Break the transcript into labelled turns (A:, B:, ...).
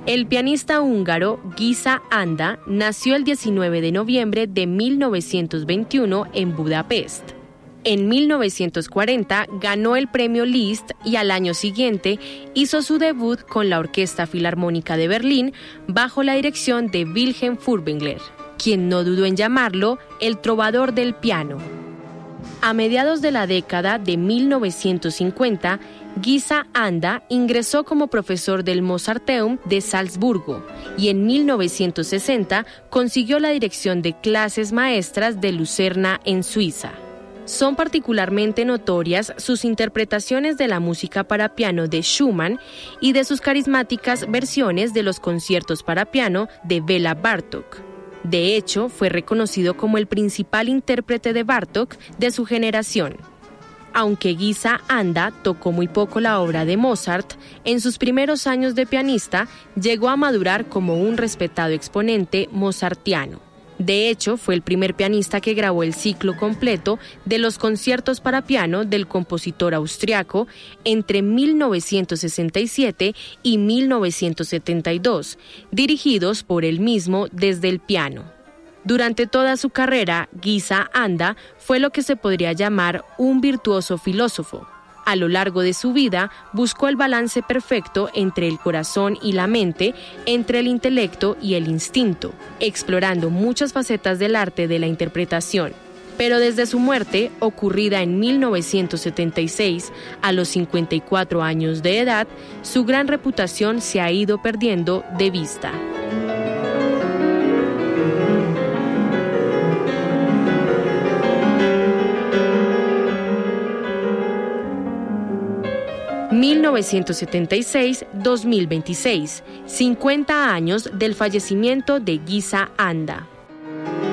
A: El pianista húngaro Géza Anda nació el 19 de noviembre de 1921 en Budapest. En 1940 ganó el premio Liszt y al año siguiente hizo su debut con la Orquesta Filarmónica de Berlín bajo la dirección de Wilhelm Furtwängler, quien no dudó en llamarlo el trovador del piano. A mediados de la década de 1950, Géza Anda ingresó como profesor del Mozarteum de Salzburgo y en 1960 consiguió la dirección de clases maestras de Lucerna en Suiza. Son particularmente notorias sus interpretaciones de la música para piano de Schumann y de sus carismáticas versiones de los conciertos para piano de Béla Bartók. De hecho, fue reconocido como el principal intérprete de Bartók de su generación. Aunque Géza Anda tocó muy poco la obra de Mozart, en sus primeros años de pianista llegó a madurar como un respetado exponente mozartiano. De hecho, fue el primer pianista que grabó el ciclo completo de los conciertos para piano del compositor austriaco entre 1967 y 1972, dirigidos por él mismo desde el piano. Durante toda su carrera, Géza Anda fue lo que se podría llamar un virtuoso filósofo. A lo largo de su vida, buscó el balance perfecto entre el corazón y la mente, entre el intelecto y el instinto, explorando muchas facetas del arte de la interpretación. Pero desde su muerte, ocurrida en 1976, a los 54 años de edad, su gran reputación se ha ido perdiendo de vista. 1976-2026, 50 años del fallecimiento de Géza Anda.